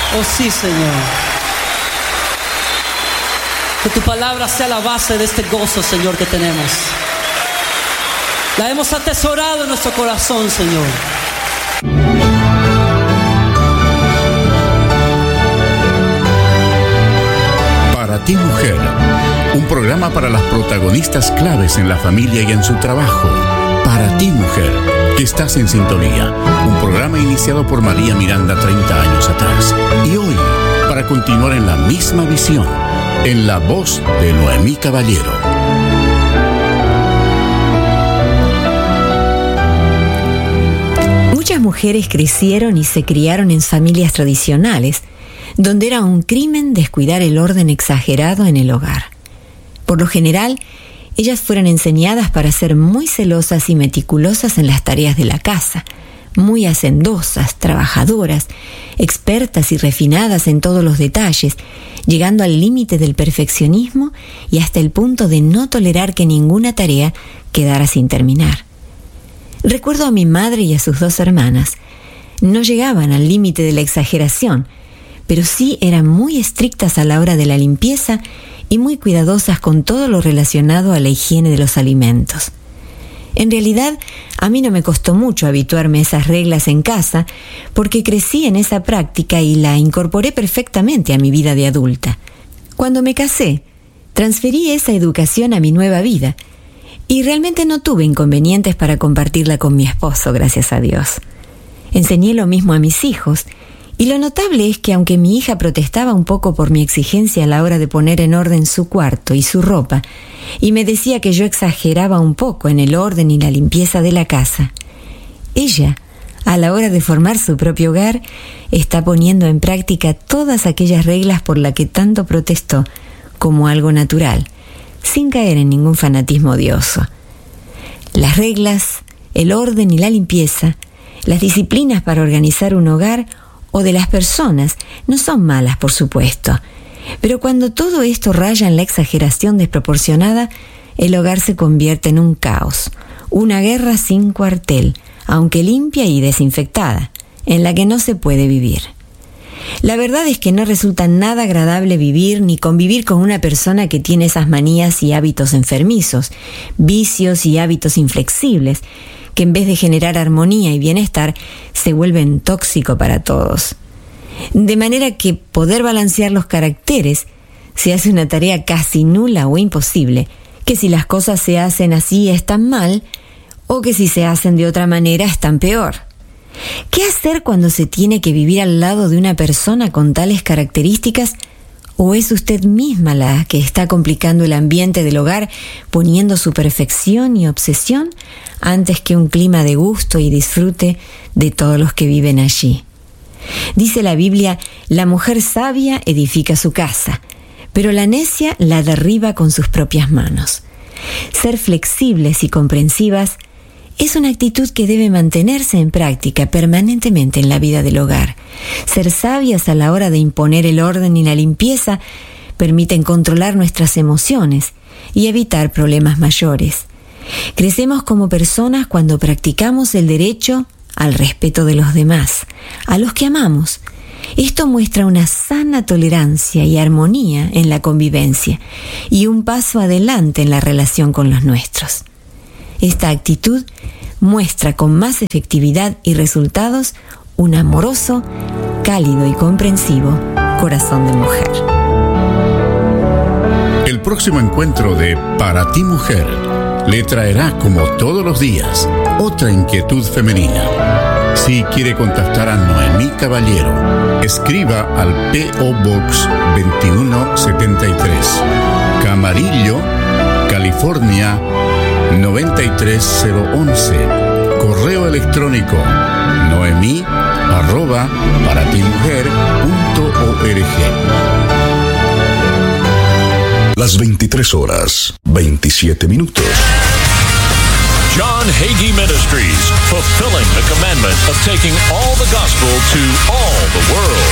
Oh sí, Señor. Que tu palabra sea la base de este gozo, Señor, que tenemos. La hemos atesorado en nuestro corazón, Señor. Para ti, mujer, un programa para las protagonistas claves en la familia y en su trabajo. Para ti, mujer, que estás en sintonía. Un programa iniciado por María Miranda 30 años atrás. Y hoy, para continuar en la misma visión, en la voz de Noemí Caballero. Muchas mujeres crecieron y se criaron en familias tradicionales, donde era un crimen descuidar el orden exagerado en el hogar. Por lo general, ellas fueron enseñadas para ser muy celosas y meticulosas en las tareas de la casa, muy hacendosas, trabajadoras, expertas y refinadas en todos los detalles, llegando al límite del perfeccionismo y hasta el punto de no tolerar que ninguna tarea quedara sin terminar. Recuerdo a mi madre y a sus 2 hermanas. No llegaban al límite de la exageración, pero sí eran muy estrictas a la hora de la limpieza y muy cuidadosas con todo lo relacionado a la higiene de los alimentos. En realidad, a mí no me costó mucho habituarme a esas reglas en casa, porque crecí en esa práctica y la incorporé perfectamente a mi vida de adulta. Cuando me casé, transferí esa educación a mi nueva vida, y realmente no tuve inconvenientes para compartirla con mi esposo, gracias a Dios. Enseñé lo mismo a mis hijos, y lo notable es que aunque mi hija protestaba un poco por mi exigencia a la hora de poner en orden su cuarto y su ropa, y me decía que yo exageraba un poco en el orden y la limpieza de la casa, ella, a la hora de formar su propio hogar, está poniendo en práctica todas aquellas reglas por las que tanto protestó como algo natural, sin caer en ningún fanatismo odioso. Las reglas, el orden y la limpieza, las disciplinas para organizar un hogar o de las personas no son malas, por supuesto, pero cuando todo esto raya en la exageración desproporcionada, el hogar se convierte en un caos, una guerra sin cuartel, aunque limpia y desinfectada, en la que no se puede vivir. La verdad es que no resulta nada agradable vivir ni convivir con una persona que tiene esas manías y hábitos enfermizos, vicios y hábitos inflexibles, que en vez de generar armonía y bienestar, se vuelven tóxicos para todos. De manera que poder balancear los caracteres se hace una tarea casi nula o imposible, que si las cosas se hacen así están mal, o que si se hacen de otra manera están peor. ¿Qué hacer cuando se tiene que vivir al lado de una persona con tales características? ¿O es usted misma la que está complicando el ambiente del hogar, poniendo su perfección y obsesión antes que un clima de gusto y disfrute de todos los que viven allí? Dice la Biblia, la mujer sabia edifica su casa, pero la necia la derriba con sus propias manos. Ser flexibles y comprensivas es una actitud que debe mantenerse en práctica permanentemente en la vida del hogar. Ser sabias a la hora de imponer el orden y la limpieza permiten controlar nuestras emociones y evitar problemas mayores. Crecemos como personas cuando practicamos el derecho al respeto de los demás, a los que amamos. Esto muestra una sana tolerancia y armonía en la convivencia y un paso adelante en la relación con los nuestros. Esta actitud muestra con más efectividad y resultados un amoroso, cálido y comprensivo corazón de mujer. El próximo encuentro de Para ti, mujer le traerá, como todos los días, otra inquietud femenina. Si quiere contactar a Noemí Caballero, escriba al P.O. Box 2173, Camarillo, California 93011. Correo electrónico noemi@paratimujer.org. Las 23 horas, 27 minutos. John Hagee Ministries, fulfilling the commandment of taking all the gospel to all the world.